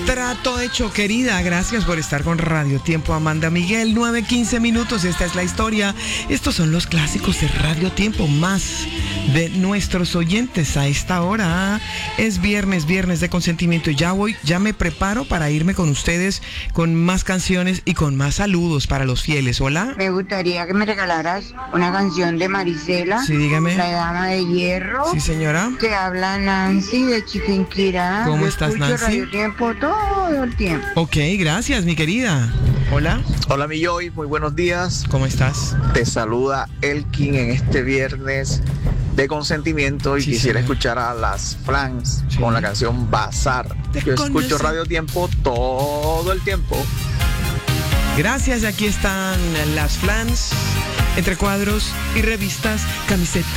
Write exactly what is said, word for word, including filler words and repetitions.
Trato hecho, querida. Gracias por estar con Radio Tiempo, Amanda Miguel. nueve quince minutos. Esta es la historia. Estos son los clásicos de Radio Tiempo, más de nuestros oyentes a esta hora. Es viernes, viernes de consentimiento. Y ya voy, ya me preparo para irme con ustedes con más canciones y con más saludos para los fieles. Hola. Me gustaría que me regalaras una canción de Marisela. Sí, dígame. La Dama de Hierro. Sí, señora. Te habla Nancy de Chiquinquirá. ¿Cómo Yo estás, escucho Nancy? Radio Tiempo todo el tiempo. Ok, gracias, mi querida. Hola. Hola, mi Joy, muy buenos días. ¿Cómo estás? Te saluda Elkin en este viernes de consentimiento y Sí, quisiera señor. escuchar a las Flans Sí. con la canción Bazar. Te Yo conocí. escucho Radio Tiempo todo el tiempo. Gracias, aquí están las Flans, entre cuadros y revistas, camisetas.